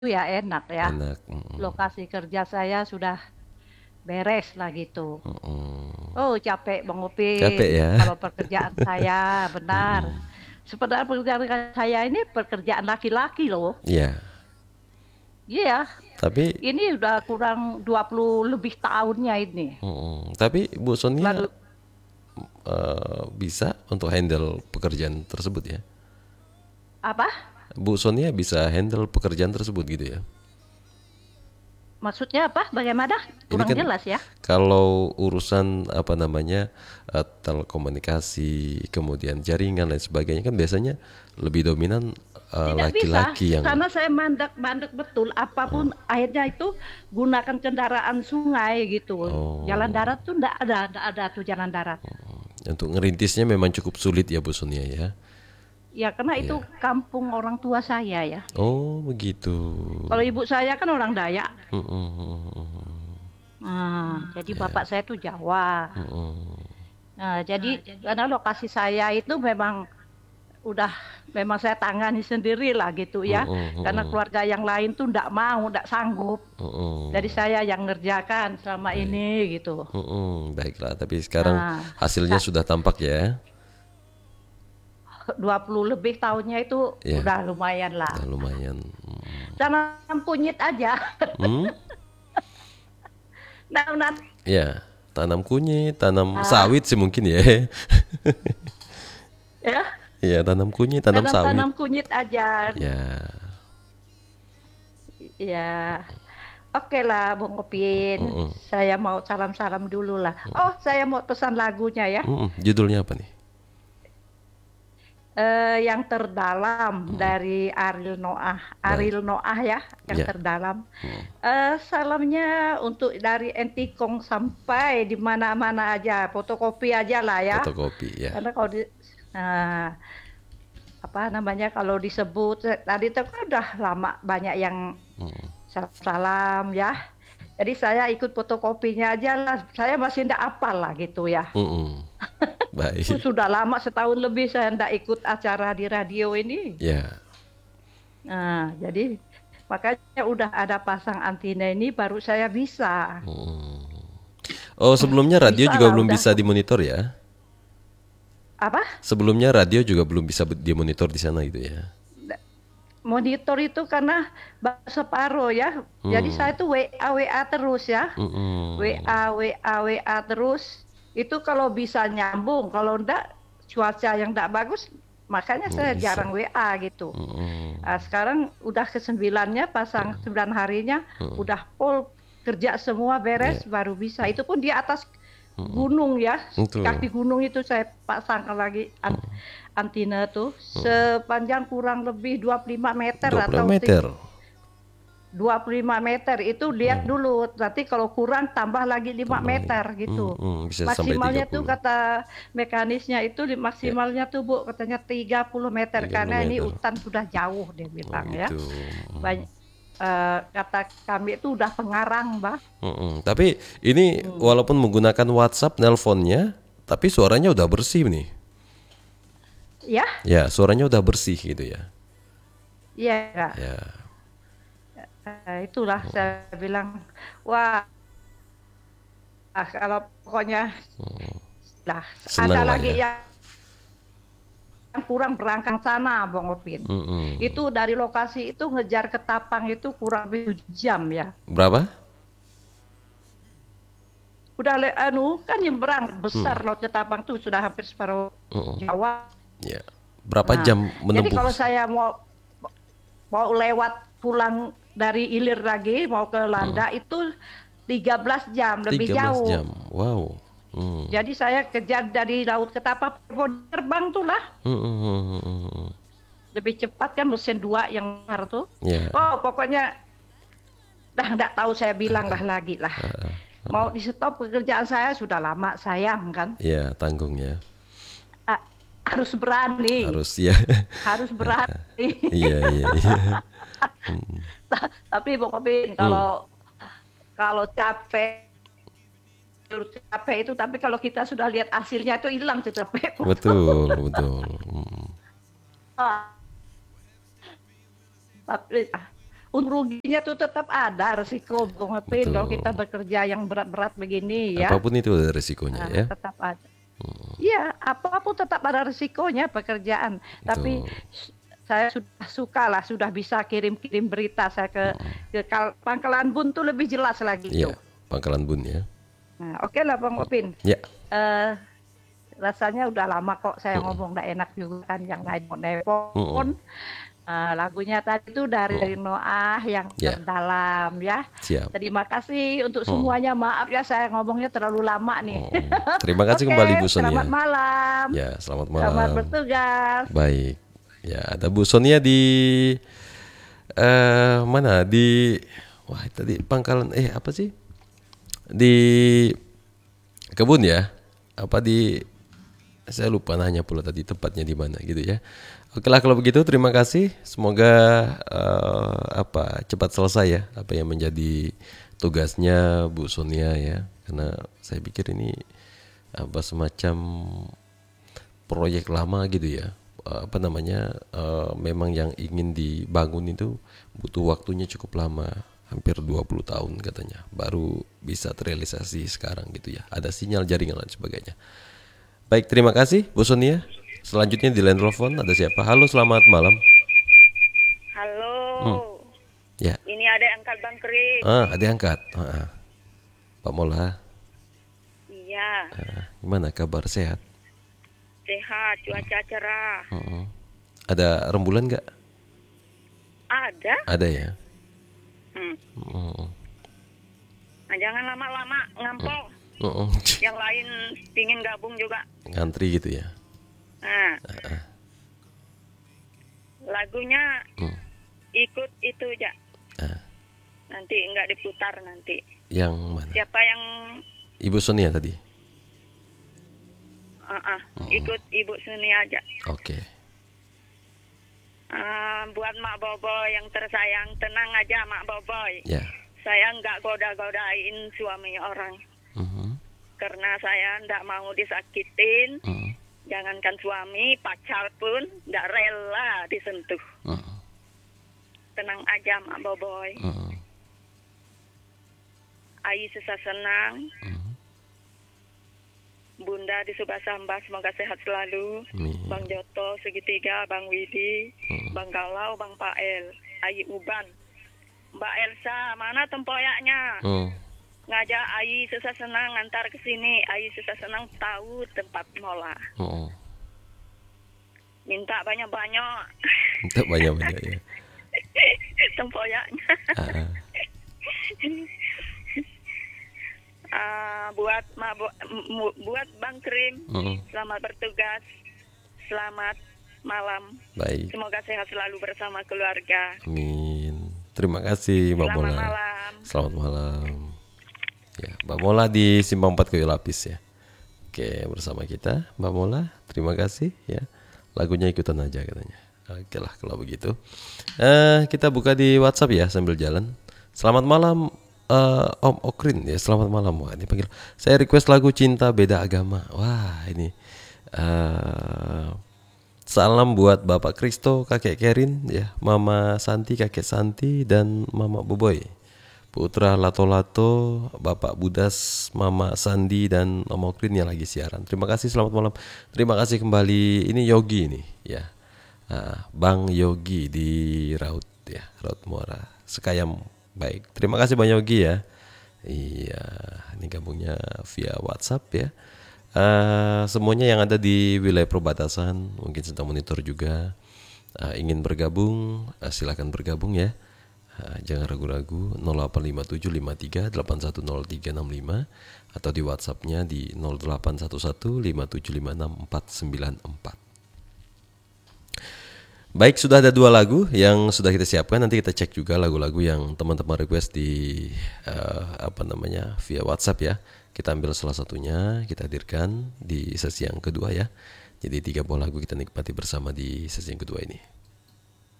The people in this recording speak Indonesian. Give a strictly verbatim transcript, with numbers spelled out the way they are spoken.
ya enak ya. Enak. Mm-mm. Lokasi kerja saya sudah beres lah gitu. Mm-mm. Oh capek Bang Upin Capek ya. kalau pekerjaan saya benar. Mm-mm. Sebenarnya pekerjaan saya ini pekerjaan laki-laki loh. Iya. Iya, Tapi ini udah kurang dua puluh lebih tahunnya ini. mm-mm. Tapi Bu Sonia Lalu eh, bisa untuk handle pekerjaan tersebut ya. apa? Bu Sonia bisa handle pekerjaan tersebut gitu ya. Maksudnya apa? Bagaimana? Ini Kurang kan jelas ya. kalau urusan apa namanya eh, telekomunikasi, kemudian jaringan dan sebagainya kan biasanya lebih dominan eh, Tidak bisa, laki-laki yang karena saya mandek-mandek betul. Apapun akhirnya itu gunakan kendaraan sungai gitu. Jalan oh darat tuh enggak ada, enggak ada tuh jalan darat. untuk ngerintisnya memang cukup sulit ya Bu Sonia ya. Ya karena itu Iya. kampung orang tua saya ya. Oh begitu. Kalau ibu saya kan orang Dayak. Mm-mm. Nah, jadi bapak Ya. saya tuh Jawa. Mm-mm. Nah, jadi karena lokasi saya itu memang udah memang saya tangani sendiri lah gitu ya. Mm-mm. Karena Mm-mm. keluarga yang lain tuh enggak mau, enggak sanggup. Jadi Mm-mm. saya yang ngerjakan selama ini Baik. gitu. Mm-mm. Baiklah, tapi sekarang Nah, hasilnya Kak, sudah tampak ya. dua puluh lebih tahunnya itu Ya, udah lumayan lah. udah lumayan. Mm. Tanam kunyit aja. Hmm? Nah, nah, Ya, tanam kunyit, tanam ah, sawit sih mungkin ya. ya, Ya, tanam kunyit, tanam sawit. tanam-tanam kunyit aja. Ya. Ya, oke lah, Bung Kopin. Mm-mm. Saya mau salam-salam dulu lah. Oh, saya mau pesan lagunya ya. Mm-mm. Judulnya apa nih? Eh, yang terdalam dari Ariel Noah. Baik. Ariel Noah ya, yang Ya. terdalam. Mm. Eh, salamnya untuk dari Entikong sampai di mana-mana aja, fotokopi aja lah ya. Fotokopi ya. Karena kalau di, nah, apa namanya kalau disebut tadi itu kan udah lama banyak yang Mm. salam ya. Jadi saya ikut fotokopinya aja lah. Saya masih tidak apal lah gitu ya. Mm-mm. Uh, Baik. Sudah lama setahun lebih saya tidak ikut acara di radio ini. Ya. Nah, jadi makanya udah ada pasang antena ini baru saya bisa. Mm. Oh, sebelumnya radio Bisa juga lah belum udah. bisa dimonitor ya? Apa? Sebelumnya radio juga belum bisa dimonitor di sana gitu ya? Monitor itu karena baru separuh ya. Jadi Hmm. saya tuh W A W A terus ya. Mm-mm. W A W A W A terus. Itu kalau bisa nyambung, kalau enggak cuaca yang enggak bagus, makanya Nggak saya bisa. jarang W A gitu. Mm-mm. Nah, sekarang udah ke sembilannya, pasang sembilan harinya, Mm-mm. udah full kerja semua Ya. beres baru bisa. Itu pun di atas Mm-mm. gunung ya, di Itu. kaki gunung itu saya pasangkan lagi an- antena tuh Mm. sepanjang kurang lebih dua puluh lima meter dua puluh atau meter. dua puluh lima meter itu lihat Mm. dulu. Nanti kalau kurang tambah lagi lima Tambah lagi. meter gitu. Mm-mm. Bisa sampai tiga Maksimalnya tuh puluh. kata mekanisnya itu di- Ya. maksimalnya tuh Bu katanya tiga puluh meter tiga puluh karena ini meter. hutan sudah jauh dia Oh bilang ya. gitu. Mm. Banyak eh, kata kami itu udah pengarang, Mbak. Mm-mm. Tapi ini Hmm. walaupun menggunakan WhatsApp nelponnya, tapi suaranya udah bersih nih. Ya, Ya, suaranya udah bersih gitu ya. iya Kak. Ya. Eh, itulah saya bilang, wah kalau pokoknya lah ada Senang lah lagi ya. yang kurang berangkang sana, Bang Opin. Mm-mm. Itu dari lokasi itu ngejar ke Tapang itu kurang lebih tujuh jam ya. Berapa? Udah le, anu kan nyebrang Hmm. besar Laut Ketapang tuh sudah hampir separuh Mm-mm. Jawa. Ya. Berapa Nah, jam jadi menempuh? kalau saya mau mau lewat pulang dari Ilir lagi mau ke Mm. Landa itu tiga belas jam lebih tiga belas jauh. jam. Wow. Hmm. Jadi saya kejar dari Laut Ketapang terbang tuh lah Mm-mm. lebih cepat kan mesin dua yang besar tuh. Ya. Oh pokoknya dah nggak tahu saya bilang lah lagi lah. Mau di stop pekerjaan saya sudah lama sayang kan. Ya, tanggung ya. Ah, harus berani, Harus ya. harus berani. Iya, iya, iya. Tapi Bang Opin Hmm. kalau kalau capek capek itu tapi kalau kita sudah lihat hasilnya itu hilang tuh capek. Betul, betul. Hmm. Ah, tapi ah, untung ruginya tuh tetap ada resiko Bung Hapin kalau Betul. kita bekerja yang berat-berat begini ya. Apapun itu ada resikonya Nah, ya. tetap ada. Hmm, Iya, apapun tetap ada resikonya pekerjaan. Tapi betul. s- saya sudah suka lah, sudah bisa kirim-kirim berita saya ke Hmm, ke Kal- Pangkalan Bun tuh lebih jelas lagi iya, tuh. Pangkalan Bun ya. Nah, oke lah Bang Opin. Ya. Eh, rasanya udah lama kok saya Hmm, ngomong, nggak enak juga kan yang hmm, hmm, nelpon. Eh, lagunya tadi itu dari hmm. Noah yang Ya, terdalam ya. siap. Terima kasih untuk Hmm, semuanya. Maaf ya saya ngomongnya terlalu lama nih. hmm. Terima kasih kembali Oke, Bu selamat Sonia. malam. Ya, selamat Selamat malam. bertugas. Baik. Ya, ada Bu Sonia di eh mana? Di wah tadi Pangkalan eh apa sih? Di kebun ya? Apa di saya lupa nanya pula tadi tepatnya di mana gitu ya. Oke lah kalau begitu terima kasih. Semoga eh, apa cepat selesai ya apa yang menjadi tugasnya Bu Sonia ya. Karena saya pikir ini apa semacam proyek lama gitu ya. Eh, apa namanya eh, memang yang ingin dibangun itu butuh waktunya cukup lama, hampir dua puluh tahun katanya baru bisa terrealisasi sekarang gitu ya. Ada sinyal jaringan dan sebagainya. Baik, terima kasih Bu Sonia. Selanjutnya di line telepon ada siapa? Halo, selamat malam. Halo, Hmm, ya. ini ada yang angkat Bang Krim. Ah, ada yang angkat. Ah, ah. Pak Mola, Iya, ah, gimana kabar sehat? sehat, cuaca cerah. Hmm. Ada rembulan nggak? Ada? Ada ya. Hmm. Hmm. Nah, jangan lama-lama ngampol. Hmm. Yang lain pingin gabung juga. Ngantri gitu ya. Nah, Ah, ah. lagunya Hmm. ikut itu aja. Ah, Nanti nggak diputar nanti. yang mana? Siapa yang Ibu Sonia tadi. uh, uh, ikut Ibu Suni aja. Oke. Uh, buat Mak Boboy yang tersayang, tenang aja Mak Boboy. Ya. Saya nggak goda-godain suami orang. Mhm. Karena saya nggak mau disakitin. Mhm. Jangankan suami, pacar pun nggak rela disentuh. Mhm. Tenang aja Mak Boboy. Mhm. Ayi susah senang. Mhm. Bunda di Subasamba semoga sehat selalu. Amin. Bang Joto segitiga, Bang Widi, Mhm. Bang Galau, Bang Pael, Ayi Uban. Mbak Elsa, mana tempoyaknya? Mhm. Ngajak Ayi susah senang antar ke sini. Ayi susah senang tahu tempat mola. Mhm. Minta banyak-banyak Minta banyak-banyak ya. tempoyaknya. Ah, ah. Ah, buat ma, bu, mu- buat Bang Krim, Mhm. selamat bertugas, selamat malam. Baik. Semoga sehat selalu bersama keluarga. Amin. Terima kasih Mbak Selamat Mola. malam. Selamat malam. Ya, Mbak Mola di Simpang empat Kayu Lapis ya. Oke, bersama kita Mbak Mola. Terima kasih ya. Lagunya ikutan aja katanya. Oke lah kalau begitu. Eh, kita buka di WhatsApp ya sambil jalan. Selamat malam eh, Om Okrin ya. Selamat malam. Wah, ini panggil. Saya request lagu Cinta Beda Agama. Wah, ini eh salam buat Bapak Kristo, Kakek Kerin, ya, Mama Santi, Kakek Santi, dan Mama Boboy, Putra Lato-Lato, Bapak Budas, Mama Sandi, dan Mama Okrin yang lagi siaran. Terima kasih, selamat malam. Terima kasih kembali. Ini Yogi nih, ya, Ah, Bang Yogi di Raut, ya, Raut Muara, Sekayam. Baik, terima kasih Bang Yogi ya. Iya, ini gabungnya via WhatsApp ya. Eh, semuanya yang ada di wilayah perbatasan mungkin sedang monitor juga, eh, ingin bergabung, eh, silakan bergabung ya. Eh, jangan ragu-ragu. Nol delapan lima tujuh lima tiga delapan satu nol tiga enam lima atau di WhatsAppnya di nol delapan satu satu lima tujuh lima enam empat sembilan empat. Baik, sudah ada dua lagu yang sudah kita siapkan. Nanti kita cek juga lagu-lagu yang teman-teman request di eh, apa namanya via WhatsApp ya. Kita ambil salah satunya, kita hadirkan di sesi yang kedua ya. Jadi tiga buah lagu kita nikmati bersama di sesi yang kedua ini.